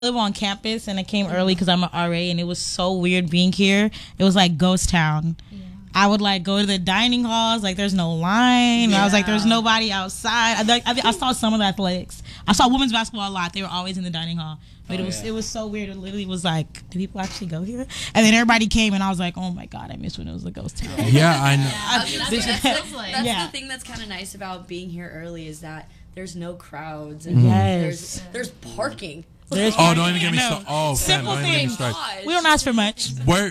live on campus and I came early because I'm an RA and it was so weird being here. It was like ghost town. Yeah. I would like go to the dining halls, like there's no line. Yeah. I was like, there's nobody outside. I saw some of the athletics. I saw women's basketball a lot. They were always in the dining hall. But it was so weird. It literally was like, do people actually go here? And then everybody came and I was like, oh my God, I missed when it was a ghost town. Yeah, I know. That's the thing that's kind of nice about being here early is that there's no crowds and there's parking. Don't even get me started. Oh, simple things. We don't ask for much. Where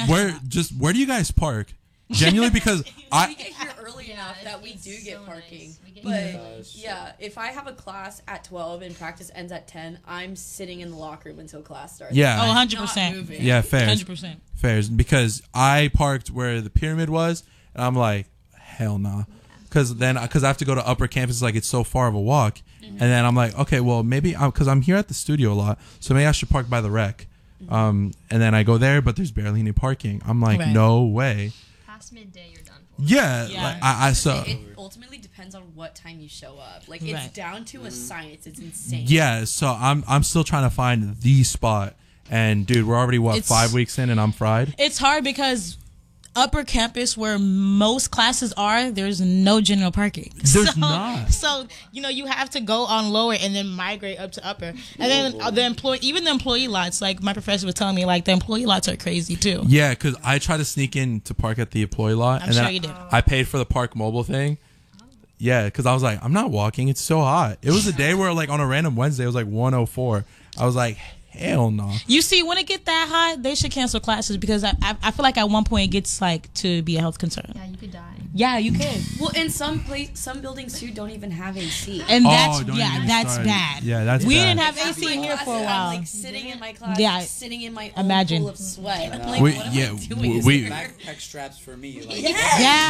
do you guys park? Genuinely, because we get here early enough that we do get parking. But yeah, if I have a class at 12 and practice ends at 10, I'm sitting in the locker room until class starts. Yeah. Oh, 100%. Yeah, fair. 100%. Fair. Because I parked where the pyramid was, and I'm like, hell nah. Because I have to go to upper campus, like it's so far of a walk. And then I'm like, okay, well, maybe because I'm here at the studio a lot, so maybe I should park by the rec. And then I go there, but there's barely any parking. I'm like, no way. Past midday, you're done for. Yeah. Like, it ultimately depends on what time you show up. Like it's down to a science. It's insane. Yeah. So I'm still trying to find the spot. And dude, we're already 5 weeks in, and I'm fried. It's hard because upper campus where most classes are, there's no general parking. There's not. So, you have to go on lower and then migrate up to upper. And then the employee lots, like my professor was telling me, like the employee lots are crazy too. Yeah, because I tried to sneak in to park at the employee lot. I'm sure you did. I paid for the Park Mobile thing. Yeah, because I was like, I'm not walking. It's so hot. It was a day where like on a random Wednesday, it was like 104. I was like, hell no. You see, when it get that hot, they should cancel classes because I feel like at one point it gets like to be a health concern. Yeah, you could die. Yeah, you could. Well, in some buildings too don't even have AC. And that's bad. Yeah, that's we bad. didn't have AC in here for a while. I'm like sitting in my class, sitting in my own pool of sweat. I'm like, what am I doing? Backpack straps for me. Like, No,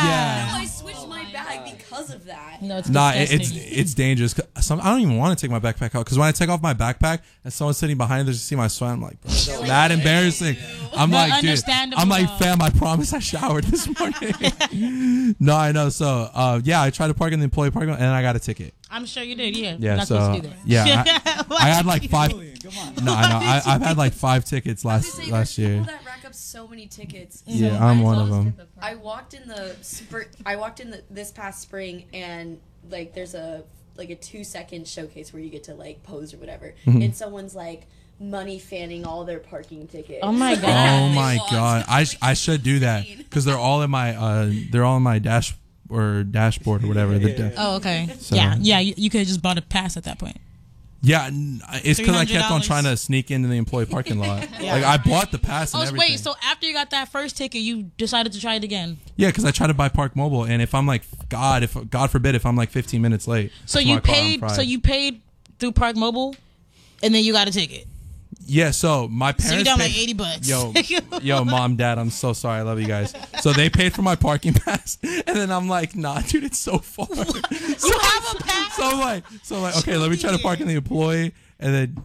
I switched my bag because of that. No, it's it's dangerous. I don't even want to take my backpack out because when I take off my backpack and someone's sitting behind, they just see my sweat. I'm like, bro, that embarrassing. I'm like, dude. I'm like, fam, I promise I showered this morning. No, I know. So, I tried to park in the employee parking lot and I got a ticket. I'm sure you did. Yeah. Yeah. Not So, yeah, I had like 5. No, I know. I've had like 5 tickets last year. People that rack up so many tickets. Yeah, I'm one of them. I walked in this past spring, and like there's a 2-second showcase where you get to like pose or whatever, and someone's like money fanning all their parking tickets. Oh my god! Oh my god! I should do that because they're all in my dashboard or whatever. Oh, okay. So, yeah. You could have just bought a pass at that point. Yeah, it's because I kept on trying to sneak into the employee parking lot. Like I bought the pass and everything. Wait, so after you got that first ticket, you decided to try it again? Yeah, because I tried to buy Park Mobile, and if I'm like God forbid, if I'm like 15 minutes late, so you paid through Park Mobile, and then you got a ticket. Yeah, so my parents. So you down like $80. Yo, mom, dad, I'm so sorry. I love you guys. So they paid for my parking pass, and then I'm like, nah, dude, it's so far. You have a pass. So I'm like, okay, let me try to park in the employee, and then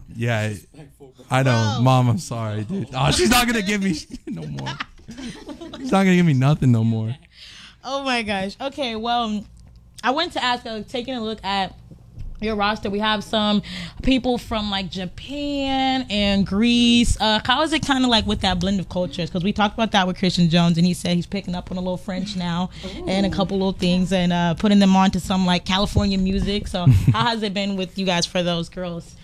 I know, mom, I'm sorry, dude. Oh, she's not gonna give me no more. She's not gonna give me nothing no more. Oh my gosh. Okay, well, I went to ask, taking a look at your roster, we have some people from like Japan and Greece. How is it kind of like with that blend of cultures? Because we talked about that with Christian Jones, and he said he's picking up on a little French now and a couple little things, and putting them on to some like California music. So how has it been with you guys for those girls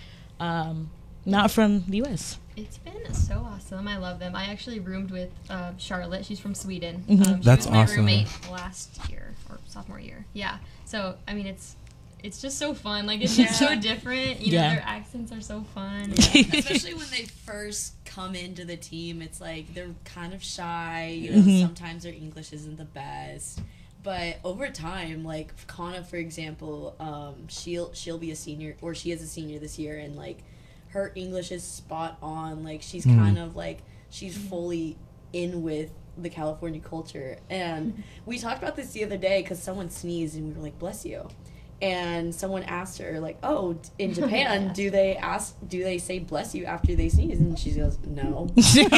not from the U.S.? It's been so awesome. I love them. I actually roomed with Charlotte. She's from Sweden. Mm-hmm. She That's was my awesome. roommate last year or sophomore year. Yeah. So I mean, it's just so fun. Like it's just so different. You know, their accents are so fun. Especially when they first come into the team, it's like they're kind of shy. You know, sometimes their English isn't the best. But over time, like Kana, for example, she'll be a senior, or she is a senior this year, and like her English is spot on. Like she's kind of like she's fully in with the California culture. And we talked about this the other day because someone sneezed and we were like, bless you. and someone asked her like, "Oh, in Japan, do they say bless you after they sneeze?" And she goes, "No." Silent.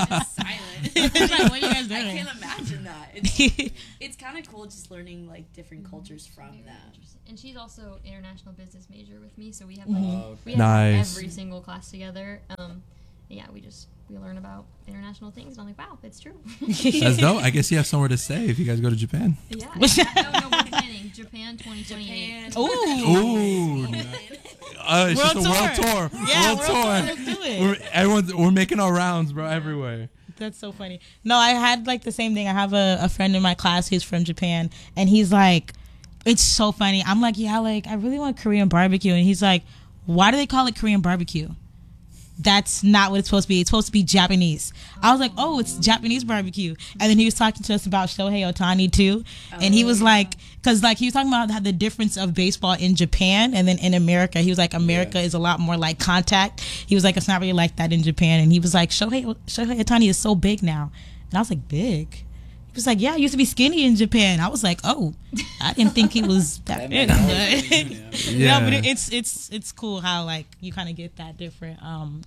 It's like, what are you guys I doing? can't imagine that. It's kind of cool just learning like different cultures from that. And she's also international business major with me, so we have like we have Nice. every single class together. Yeah, we learn about international things, and I'm like, wow, it's true. That's dope. I guess you have somewhere to stay if you guys go to Japan. Yeah. No, we're planning Japan 2028. Ooh. Ooh. It's just a world tour. Yeah, World world tour. Let's do it. We're making our rounds, bro, everywhere. That's so funny. No, I had like the same thing. I have a friend in my class who's from Japan, and he's like, it's so funny. I'm like, yeah, like I really want Korean barbecue, and he's like, why do they call it Korean barbecue? That's not what it's supposed to be. It's supposed to be Japanese. I was like, oh, it's Japanese barbecue. And then he was talking to us about Shohei Ohtani too. And he was like, because like he was talking about the difference of baseball in Japan and then in America. He was like, America is a lot more like contact. He was like, it's not really like that in Japan. And he was like, Shohei Ohtani is so big now. And I was like, big? He was like, yeah, I used to be skinny in Japan. I was like, oh, I didn't think he was that big. Yeah. No, but it's cool how like you kind of get that different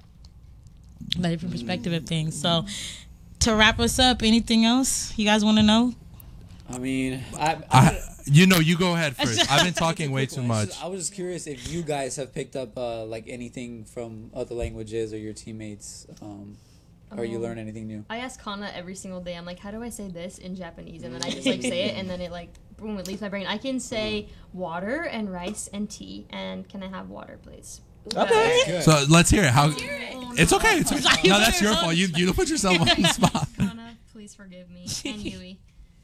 perspective of things. So to wrap us up, anything else you guys want to know? I mean, You go ahead first. I've been talking way too much. I was just curious if you guys have picked up like anything from other languages or your teammates, or you learn anything new. I ask Kana every single day. I'm like, how do I say this in Japanese? And then I just like say it, and then it like boom, it leaves my brain. I can say water and rice and tea, and can I have water, please? Okay. Good. So let's hear it. How? Oh, It's no. okay. It's okay. No, that's your fault. You put yourself on the spot. Kana, please forgive me. And Yui.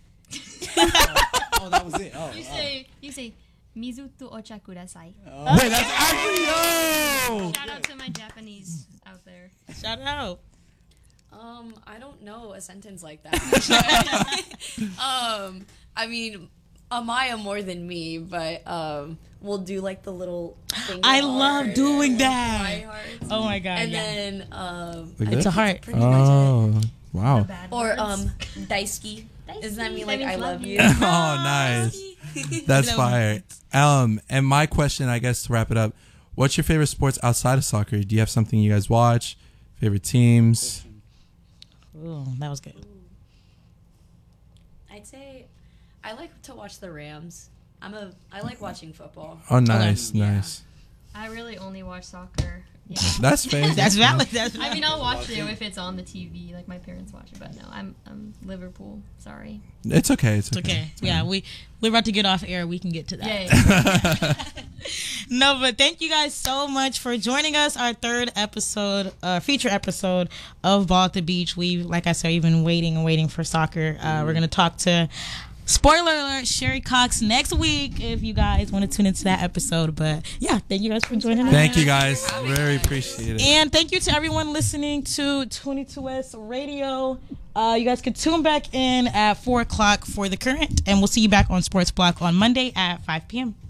Oh, that was it. Oh, You say mizu to ocha kudasai. Wait, that's actually yo. Shout out to my Japanese out there. Shout out. I don't know a sentence like that. I mean, Amaya more than me, but we'll do like the little thing. I love doing that. My hearts. Oh my god. And yeah. then Like It's that? a heart. pretty much it. Oh, wow. Bad Or words. daisuki. Doesn't that mean That like means I love you? Oh, nice. That's fire. And my question, I guess, to wrap it up, what's your favorite sports outside of soccer? Do you have something you guys watch? Favorite teams? Ooh, that was good. I'd say I like to watch the Rams. I like watching football. Oh, nice, Yeah. nice. I really only watch soccer. Yeah. That's fair. That's valid. That's valid. I mean, I'll watch it if it's on the TV, like my parents watch it. But no, I'm Liverpool. Sorry. It's okay. It's It's okay. Yeah, we're about to get off air. We can get to that. Yeah. No, but thank you guys so much for joining us. Our third episode, feature episode of Ball at the Beach. Like I said, we've been waiting for soccer. We're gonna talk to, spoiler alert, Sherry Cox next week if you guys want to tune into that episode. But yeah, thank you guys for joining us. Thank you guys. Very appreciate it. And thank you to everyone listening to 22S Radio. You guys can tune back in at 4 o'clock for The Current, and we'll see you back on Sports Block on Monday at 5 p.m.